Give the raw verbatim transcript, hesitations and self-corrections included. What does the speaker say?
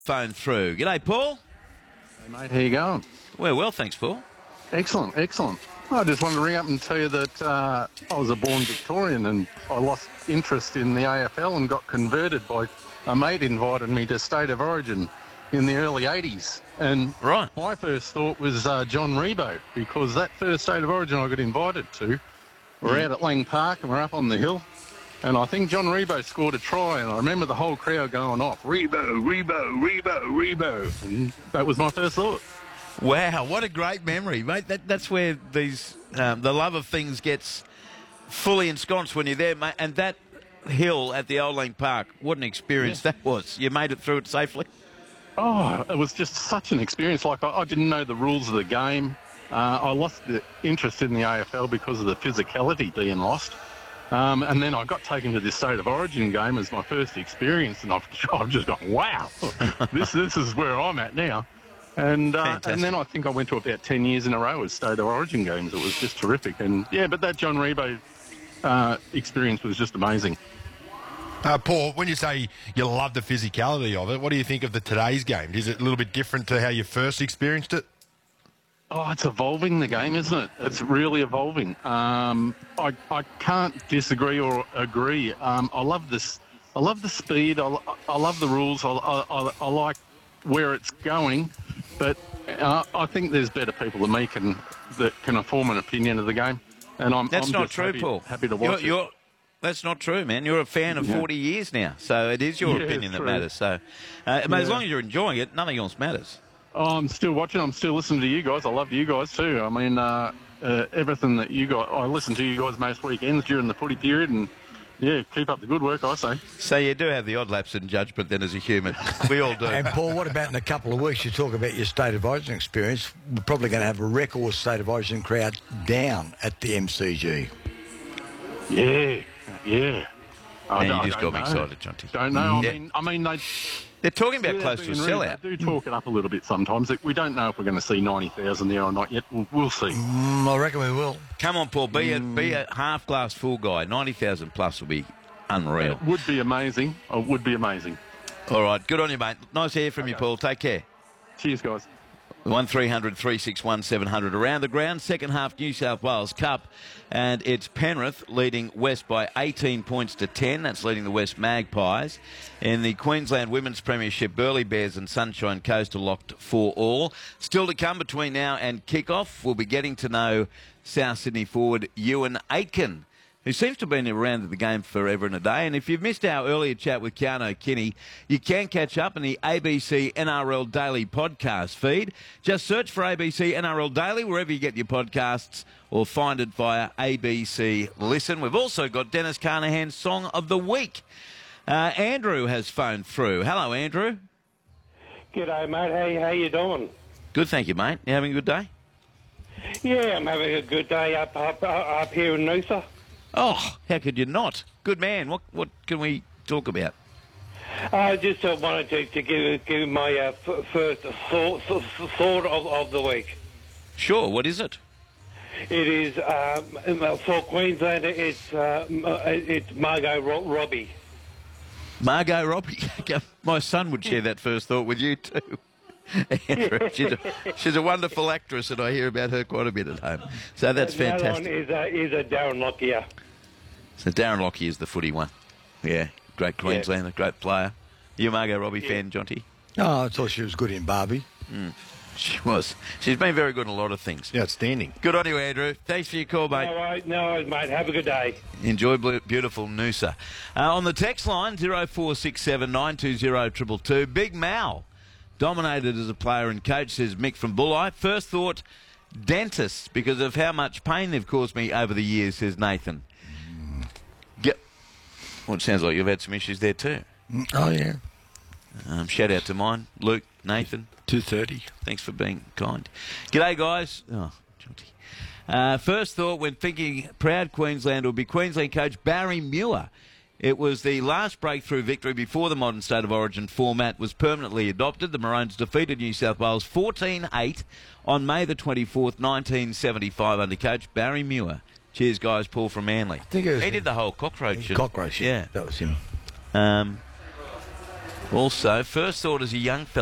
phone through. G'day, Paul. Hey, mate, how you going? Well, well, thanks, Paul. Excellent, excellent. I just wanted to ring up and tell you that uh, I was a born Victorian and I lost interest in the A F L and got converted by a mate invited me to State of Origin in the early eighties. And right. my first thought was uh, John Rebo, because that first State of Origin I got invited to, we're mm. out at Lang Park and we're up on the hill. And I think John Rebo scored a try, and I remember the whole crowd going off, Rebo, Rebo, Rebo, Rebo. And that was my first thought. Wow, what a great memory, mate. That, that's where these um, the love of things gets fully ensconced when you're there, mate. And that hill at the Old Lang Park, what an experience yeah. that was. You made it through it safely? Oh, it was just such an experience. Like, I, I didn't know the rules of the game. Uh, I lost the interest in the A F L because of the physicality being lost. Um, and then I got taken to this State of Origin game as my first experience, and I've, I've just gone, wow, this this is where I'm at now. And uh, and then I think I went to about ten years in a row with State of Origin games. It was just terrific. And, yeah, but that John Rebo uh, experience was just amazing. Uh, Paul, when you say you love the physicality of it, what do you think of the today's game? Is it a little bit different to how you first experienced it? Oh, it's evolving, the game, isn't it? It's really evolving. Um, I, I can't disagree or agree. Um, I love this. I love the speed. I, I love the rules. I, I, I like where it's going. But uh, I think there's better people than me can that can form an opinion of the game. And I'm, That's I'm not just true, happy, Paul. happy to watch you're, it. You're, that's not true, man. You're a fan of yeah. forty years now, so it is your yeah, opinion that true. matters. So, uh, yeah. as long as you're enjoying it, nothing else matters. Oh, I'm still watching. I'm still listening to you guys. I love you guys too. I mean, uh, uh, everything that you guys... I listen to you guys most weekends during the footy period, and, yeah, keep up the good work, I say. So you do have the odd lapse in judgment then as a human. We all do. And, Paul, what about in a couple of weeks you talk about your State of Origin experience? We're probably going to have a record State of Origin crowd down at the M C G. Yeah, yeah. And I, you just I got me know. excited, Jonty. Don't know. Yeah. I mean, I mean, they... They're talking about yeah, close to a sellout. They do talk it up a little bit sometimes. We don't know if we're going to see ninety thousand there or not yet. We'll, we'll see. Mm, I reckon we will. Come on, Paul. Be, mm. a, be a half-glass full guy. ninety thousand plus will be unreal. It would be amazing. It would be amazing. All right. Good on you, mate. Nice to hear from okay. you, Paul. Take care. Cheers, guys. one three hundred three six one seven hundred. Around the ground, second half New South Wales Cup. And it's Penrith leading West by eighteen points to ten. That's leading the West Magpies. In the Queensland Women's Premiership, Burleigh Bears and Sunshine Coast are locked for all. Still to come between now and kick-off, we'll be getting to know South Sydney forward Ewan Aitken, who seems to have been around the game forever and a day. And if you've missed our earlier chat with Keano Kinney, you can catch up in the A B C N R L Daily podcast feed. Just search for A B C N R L Daily wherever you get your podcasts, or find it via A B C Listen. We've also got Dennis Carnahan's Song of the Week. Uh, Andrew has phoned through. Hello, Andrew. G'day, mate. Hey, how you doing? Good, thank you, mate. You having a good day? Yeah, I'm having a good day up up, up here in Noosa. Oh, how could you not? Good man. What what can we talk about? I just uh, wanted to, to give give my uh, f- first thought, thought of, of the week. Sure. What is it? It is um, for Queensland. It's uh, it's Margot Ro- Robbie. Margot Robbie. My son would share that first thought with you too. Andrew, she's, a, she's a wonderful actress, and I hear about her quite a bit at home. So that's the fantastic. The other one is a, is a Darren Lockyer. So Darren Lockyer is the footy one. Yeah, great Queenslander, yeah. Great player. You a Margot Robbie yeah. fan, Jonty? Oh, I thought she was good in Barbie. Mm. She was. She's been very good in a lot of things. Yeah, outstanding. Good on you, Andrew. Thanks for your call, mate. No worries, no worries, mate. Have a good day. Enjoy beautiful Noosa. Uh, on the text line, zero four six seven nine two zero two two two. Big Mal. Dominated as a player and coach, says Mick from Bulli. First thought, dentists, because of how much pain they've caused me over the years, says Nathan. Mm. Get, well, it sounds like you've had some issues there too. Oh, yeah. Um, shout out to mine, Luke, Nathan. two thirty. Thanks for being kind. G'day, guys. Oh, Jonty. Uh, first thought when thinking proud Queensland will be Queensland coach Barry Muir. It was the last breakthrough victory before the modern State of Origin format was permanently adopted. The Maroons defeated New South Wales fourteen eight on May the twenty-fourth, nineteen seventy-five under coach Barry Muir. Cheers, guys. Paul from Manly. I think it was he him. did the whole cockroach. Cockroach, yeah. yeah. That was him. Um, Also, first thought as a young fella.